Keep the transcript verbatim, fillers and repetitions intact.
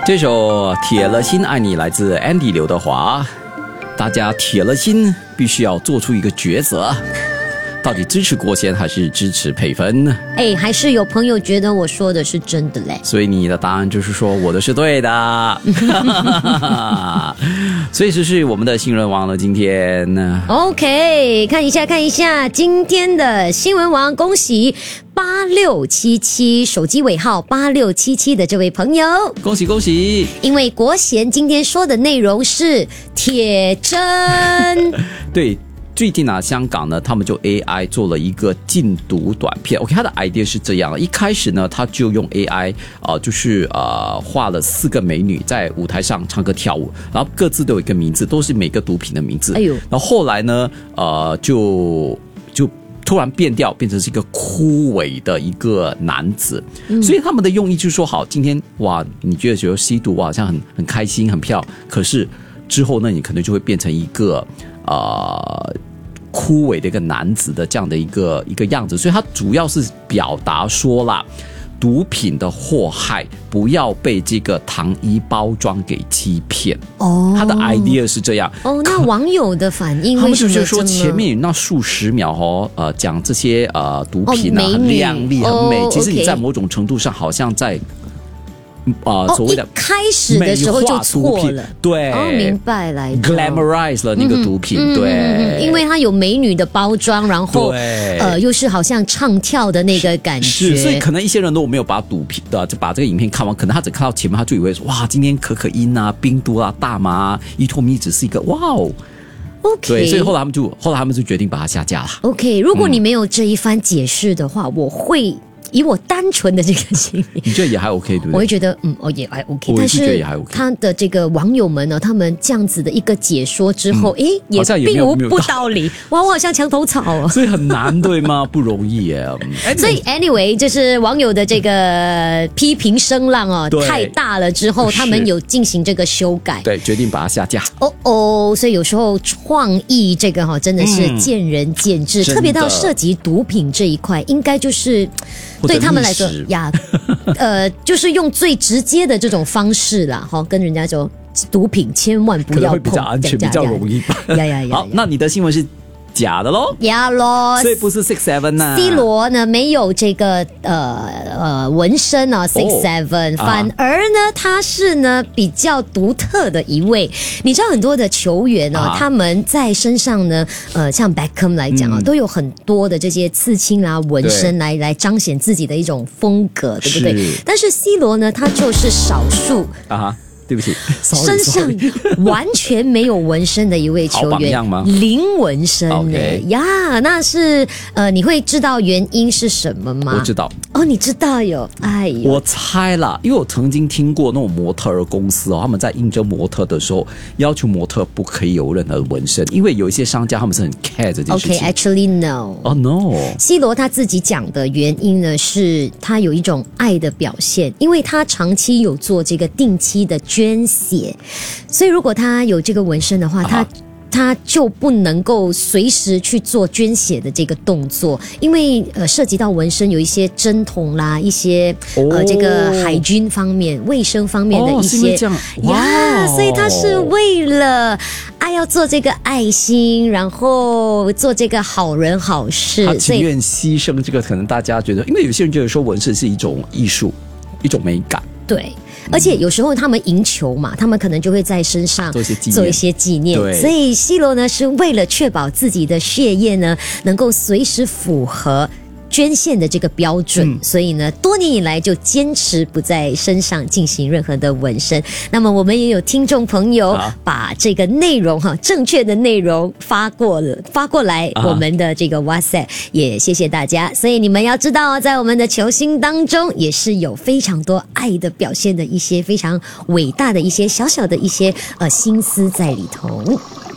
这首《铁了心爱你》来自 Andy 刘德华。大家铁了心，必须要做出一个抉择，到底支持国贤还是支持佩芬？ 哎，还是有朋友觉得我说的是真的嘞。 所以你的答案就是说我的是对的。所以这是我们的新闻王了。今天 OK， 看一下看一下今天的新闻王，恭喜八六七七手机尾号八六七七的这位朋友， 恭喜恭喜！ 因为国贤今天说的内容是铁针。 对。最近啊，香港呢，他们就 A I 做了一个禁毒短片。OK， 他的 idea 是这样的：一开始呢，他就用 A I 啊、呃，就是呃，画了四个美女在舞台上唱歌跳舞，然后各自都有一个名字，都是每个毒品的名字。哎呦！然后后来呢，呃，就就突然变调，变成是一个枯萎的一个男子。嗯、所以他们的用意就是说，好，今天哇，你觉得觉得吸毒哇，好像很很开心很漂亮，可是之后呢，你可能就会变成一个。呃，枯萎的一个男子的这样的一个一个样子，所以他主要是表达说啦，毒品的祸害不要被这个糖衣包装给欺骗。哦，他的 idea 是这样。哦， 那网友的反应他们就是说前面有那数十秒哦，呃，讲这些呃毒品啊、哦、很亮丽、很美，哦、其实你在某种程度上好像在。 呃， 所谓的一开始的时候就错了， 对， 哦，明白来 ，glamorize 了那个毒品， 嗯、 对、 嗯，因为它有美女的包装，然后呃，又是好像唱跳的那个感觉， 是，所以可能一些人都没有把毒品的，就把这个影片看完，可能他只看到前面，他就以为说哇，今天可可因啊、冰毒啊、大麻啊、依托咪只是一个哇哦。 OK， 对，所以后来他们就后来他们就决定把它下架了。 OK， 如果你没有这一番解释的话，嗯、我会。以我单纯的这个心理， 你觉得也还 OK 对不对？ 我会觉得嗯哦也还 OK， 我但是觉得也还 OK。 他的这个网友们呢，他们这样子的一个解说之后，诶、嗯，也并无不道理。哇，我好像墙头草哦， 所以很难对吗？不容易耶。 所以 anyway， 就是网友的这个批评声浪哦太大了之后，他们有进行这个修改， 对，决定把它下架。 哦哦，所以有时候创意这个哈、哦、真的是见仁见智，嗯、特别到涉及毒品这一块，应该就是对他们来说。呀，呃，就是用最直接的这种方式啦，哈，跟人家说毒品千万不要碰， 可能会比较安全，比较容易吧。 呀呀呀！ 好，那你的新闻是假的咯？ 呀咯， 所以不是 six seven 呐。 C 罗呢没有这个呃呃纹身啊 six seven，、哦、反而呢他是呢比较独特的一位。你知道很多的球员呢、啊，他们在身上呢，呃，像 Beckham 来讲啊、嗯，都有很多的这些刺青啊、纹身来来彰显自己的一种风格，对不对？但是 C 罗呢，他就是少数啊。对不起， 身上完全没有纹身的一位球员，零纹身嘞呀，那是呃，你会知道原因是什么吗？ 我知道哦，你知道有，哎呦， 我猜啦，因为我曾经听过那种模特儿公司哦，他们在应征模特的时候，要求模特不可以有任何纹身，因为有一些商家他们是很 care 这件事情。 OK，actually no， 哦 no， C 罗他自己讲的原因呢，是他有一种爱的表现，因为他长期有做这个定期的。捐血，所以如果他有这个纹身的话，他、啊、他就不能够随时去做捐血的这个动作，因为呃涉及到纹身有一些针筒啦，一些、哦、呃这个海军方面、卫生方面的一些、 哦、是这样呀，所以他是为了啊要做这个爱心，然后做这个好人好事， 他情愿牺牲这个，可能大家觉得，因为有些人觉得说纹身是一种艺术，一种美感， 对。而且有时候他们赢球嘛，他们可能就会在身上做一些纪念，所以 C 罗呢是为了确保自己的血液呢能够随时符合捐献的这个标准、嗯、所以呢多年以来就坚持不在身上进行任何的纹身。那么我们也有听众朋友把这个内容哈、啊、正确的内容发过了发过来我们的这个 WhatsApp， 也谢谢大家。所以你们要知道，在我们的球星当中也是有非常多爱的表现的一些非常伟大的一些小小的一些呃心思在里头。